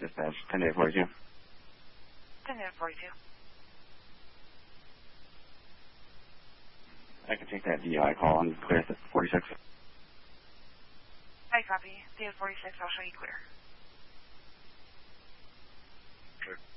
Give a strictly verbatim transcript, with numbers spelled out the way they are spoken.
Dispatch, ten eight forty-two. ten eight forty-two. I can take that D I call and clear at forty-six. I copy. D I forty-six, I'll show you clear. Clear.